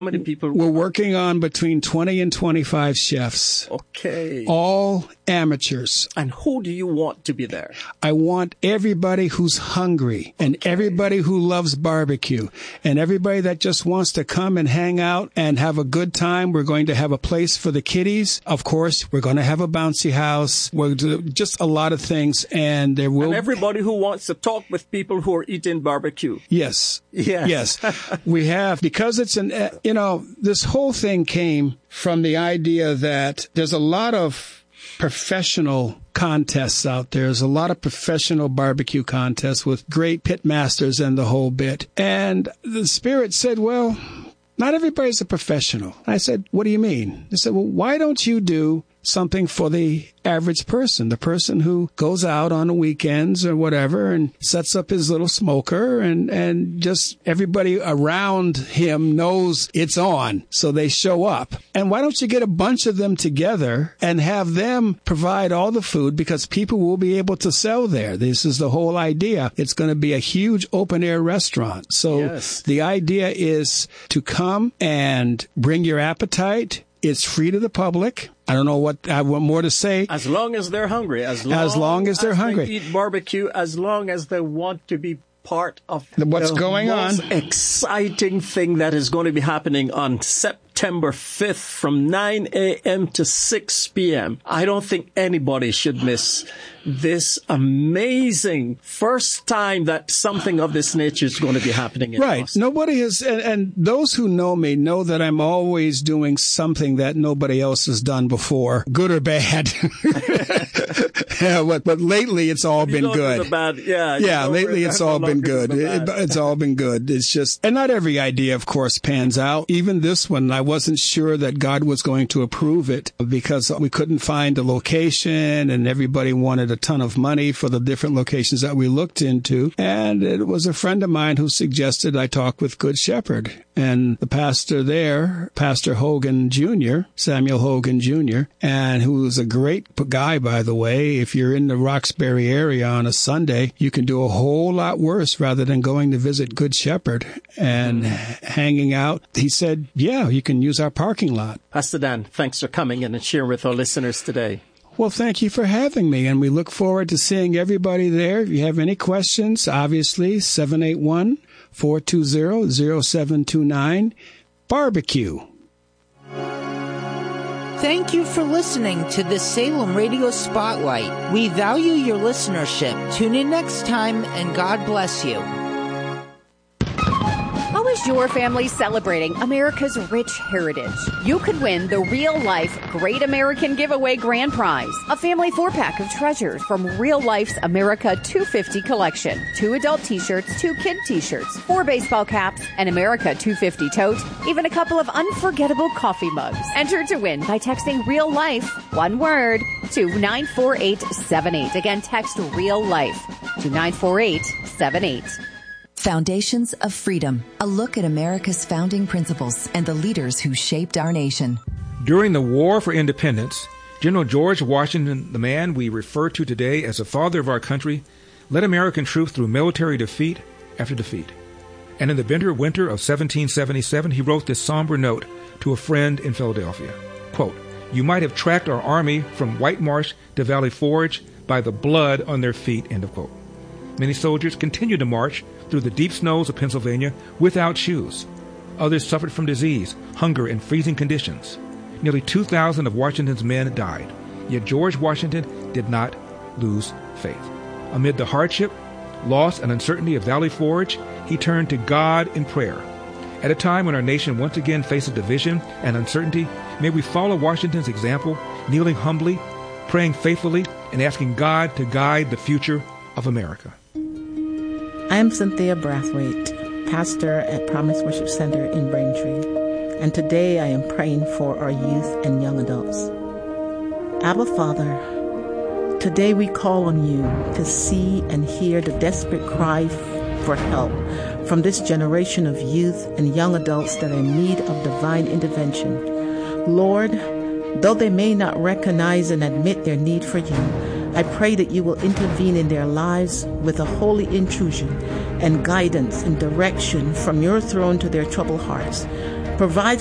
many people? We're working on between 20 and 25 chefs. Okay. All amateurs. And who do you want to be there? I want everybody who's hungry and everybody who loves barbecue and everybody that just wants to come and hang out and have a good time. We're going to have a place for the kiddies. Of course, we're going to have a bouncy house. We're just a lot of things. And there will... And everybody who wants to talk with people who are eating barbecue. Yes. Yes. We have, because it's this whole thing came from the idea that there's a lot of professional contests out there. There's a lot of professional barbecue contests with great pit masters and the whole bit. And the Spirit said, well, not everybody's a professional. I said, what do you mean? They said, well, why don't you do something for the average person, the person who goes out on the weekends or whatever and sets up his little smoker and just everybody around him knows it's on, so they show up. And why don't you get a bunch of them together and have them provide all the food, because people will be able to sell there. This is the whole idea. It's going to be a huge open-air restaurant. So The idea is to come and bring your appetite. It's free to the public. I don't know what I want more to say. As long as they're hungry. As long as they're hungry. They eat barbecue, as long as they want to be part of what's going on. The most exciting thing that is going to be happening on September 5th from 9 a.m. to 6 p.m. I don't think anybody should miss this amazing first time that something of this nature is going to be happening in Right. Boston. Nobody has, and those who know me know that I'm always doing something that nobody else has done before, good or bad. But lately it's all been good. Lately it's all been good. It's all been good. It's just, and not every idea, of course, pans out. Even this one, I wasn't sure that God was going to approve it because we couldn't find a location and everybody wanted a ton of money for the different locations that we looked into. And it was a friend of mine who suggested I talk with Good Shepherd. And the pastor there, Pastor Hogan Jr., Samuel Hogan Jr., and who was a great guy, by the way. If you're in the Roxbury area on a Sunday, you can do a whole lot worse rather than going to visit Good Shepherd and hanging out. He said, yeah, you can use our parking lot. Pastor Dan, thanks for coming in and sharing with our listeners today. Well, thank you for having me, and we look forward to seeing everybody there. If you have any questions, obviously, 781-420-0729, barbecue. Thank you for listening to the Salem Radio Spotlight. We value your listenership. Tune in next time, and God bless you. How is your family celebrating America's rich heritage? You could win the real-life Great American Giveaway Grand Prize, a family 4-pack of treasures from Real Life's America 250 collection, 2 adult t-shirts, 2 kid t-shirts, 4 baseball caps, an America 250 tote, even a couple of unforgettable coffee mugs. Enter to win by texting Real Life, one word, to 94878. Again, text Real Life to 94878. Foundations of Freedom, a look at America's founding principles and the leaders who shaped our nation. During the War for Independence, General George Washington, the man we refer to today as the father of our country, led American troops through military defeat after defeat. And in the bitter winter of 1777, he wrote this somber note to a friend in Philadelphia. Quote, "You might have tracked our army from White Marsh to Valley Forge by the blood on their feet," end of quote. Many soldiers continued to march through the deep snows of Pennsylvania without shoes. Others suffered from disease, hunger, and freezing conditions. Nearly 2,000 of Washington's men died. Yet George Washington did not lose faith. Amid the hardship, loss, and uncertainty of Valley Forge, he turned to God in prayer. At a time when our nation once again faces division and uncertainty, may we follow Washington's example, kneeling humbly, praying faithfully, and asking God to guide the future of America. I am Cynthia Brathwaite, pastor at Promise Worship Center in Braintree, and today I am praying for our youth and young adults. Abba Father, today we call on you to see and hear the desperate cry for help from this generation of youth and young adults that are in need of divine intervention. Lord, though they may not recognize and admit their need for you, I pray that you will intervene in their lives with a holy intrusion and guidance and direction from your throne to their troubled hearts. provide